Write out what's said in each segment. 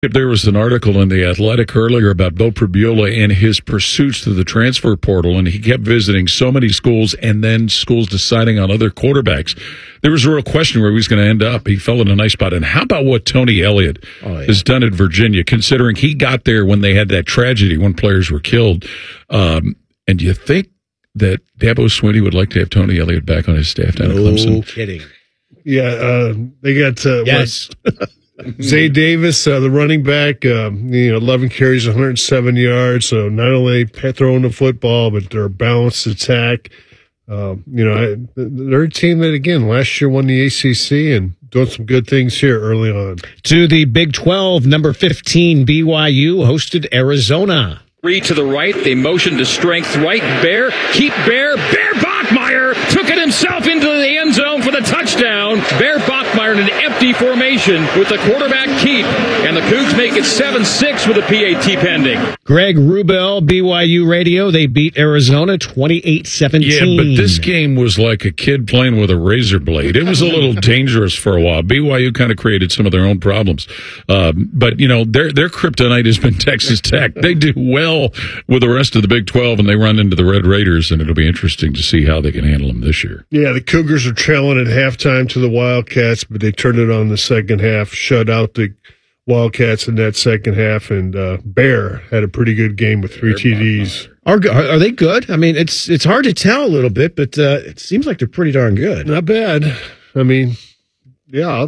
There was an article in The Athletic earlier about Bill Pribula and his pursuits through the transfer portal, and he kept visiting so many schools and then schools deciding on other quarterbacks. There was a real question where he was going to end up. He fell in a nice spot. And how about what Tony Elliott has done at Virginia, considering he got there when they had that tragedy when players were killed? And do you think that Dabo Swinney would like to have Tony Elliott back on his staff down at Clemson? No kidding. Yeah, they got Yes. Zay Davis, the running back, 11 carries, 107 yards. So not only throwing the football, but they're a balanced attack. They're a team that, again, last year won the ACC and doing some good things here early on. To the Big 12, number 15, BYU hosted Arizona. 3 to the right. They motion to strength right. Bear. Keep Bear. Bear Bachmeier took it himself into the end zone for the touchdown. Bear Bachmeier in an empty formation with the quarterback keep. And the Cougs make it 7-6 with a PAT pending. Greg Wrubell, BYU Radio. They beat Arizona 28-17. Yeah, but this game was like a kid playing with a razor blade. It was a little dangerous for a while. BYU kind of created some of their own problems. But, their kryptonite has been Texas Tech. They do well with the rest of the Big 12, and they run into the Red Raiders, and it'll be interesting to see how they can handle them this year. Yeah, the Cougars are trailing at halftime to the Wildcats, but they turned it on the second half, shut out the Wildcats in that second half, and Bear had a pretty good game with 3 TDs. Are they good? I mean, it's hard to tell a little bit, but it seems like they're pretty darn good. Not bad. I mean, yeah,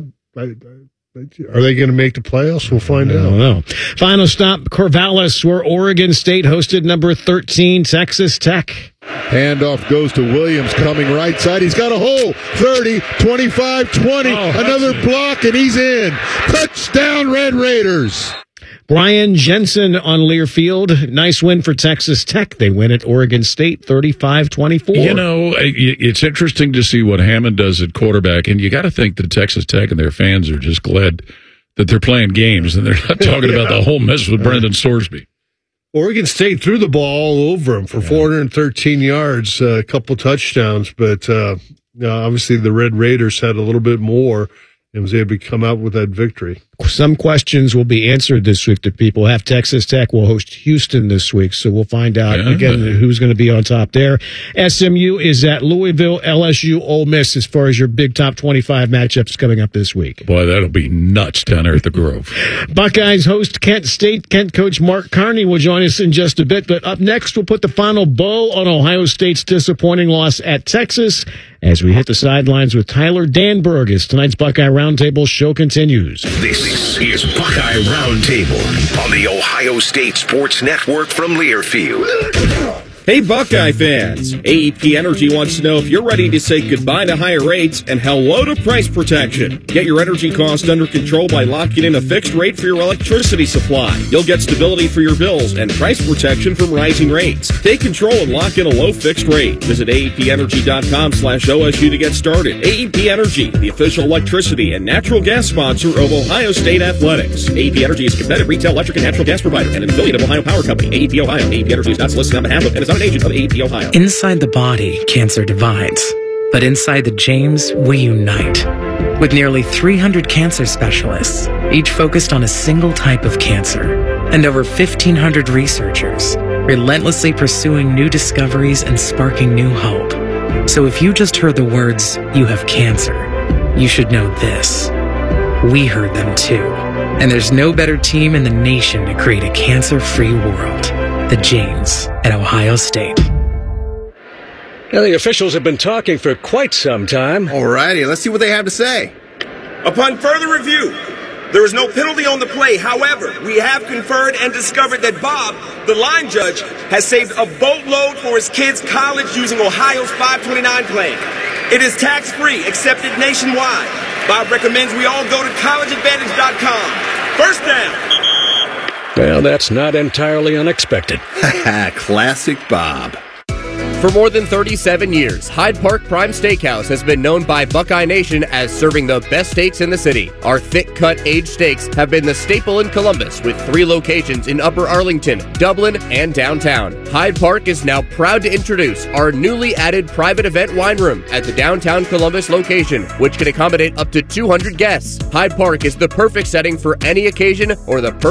are they going to make the playoffs? We'll find out. I don't know. Final stop, Corvallis, where Oregon State hosted number 13, Texas Tech. Handoff goes to Williams coming right side. He's got a hole. 30, 25, 20. Another block, and he's in. Touchdown, Red Raiders. Brian Jensen on Learfield. Nice win for Texas Tech. They win at Oregon State 35-24. It's interesting to see what Hammond does at quarterback, and you got to think that Texas Tech and their fans are just glad that they're playing games and they're not talking about the whole mess with Brendan Sorsby. Oregon State threw the ball all over him for 413 yards, a couple touchdowns, but obviously the Red Raiders had a little bit more and was able to come out with that victory. Some questions will be answered this week that people have. Texas Tech will host Houston this week, so we'll find out, again, who's going to be on top there. SMU is at Louisville, LSU, Ole Miss as far as your big top 25 matchups coming up this week. Boy, that'll be nuts down there at the Grove. Buckeyes host Kent State. Kent coach Mark Carney will join us in just a bit, but up next we'll put the final bow on Ohio State's disappointing loss at Texas as we hit the sidelines with Tyler Danberg as tonight's Buckeye Roundtable show continues. This is Buckeye Roundtable on the Ohio State Sports Network from Learfield. Hey, Buckeye fans! AEP Energy wants to know if you're ready to say goodbye to higher rates and hello to price protection. Get your energy costs under control by locking in a fixed rate for your electricity supply. You'll get stability for your bills and price protection from rising rates. Take control and lock in a low fixed rate. Visit AEPenergy.com/OSU to get started. AEP Energy, the official electricity and natural gas sponsor of Ohio State Athletics. AEP Energy is a competitive retail electric and natural gas provider and an affiliate of Ohio Power Company. AEP Ohio. AEP Energy is not solicited on behalf of and is not an agent of AEP Ohio. Inside the body, cancer divides. But inside the James, we unite. With nearly 300 cancer specialists, each focused on a single type of cancer, and over 1,500 researchers, relentlessly pursuing new discoveries and sparking new hope. So if you just heard the words, "you have cancer," you should know this. We heard them too. And there's no better team in the nation to create a cancer-free world. The James at Ohio State. Now, the officials have been talking for quite some time. All righty, let's see what they have to say. Upon further review, there is no penalty on the play. However, we have conferred and discovered that Bob, the line judge, has saved a boatload for his kids' college using Ohio's 529 plan. It is tax-free, accepted nationwide. Bob recommends we all go to collegeadvantage.com. First down. Well, that's not entirely unexpected. Classic Bob. For more than 37 years, Hyde Park Prime Steakhouse has been known by Buckeye Nation as serving the best steaks in the city. Our thick-cut aged steaks have been the staple in Columbus, with 3 locations in Upper Arlington, Dublin, and downtown. Hyde Park is now proud to introduce our newly added private event wine room at the downtown Columbus location, which can accommodate up to 200 guests. Hyde Park is the perfect setting for any occasion or the perfect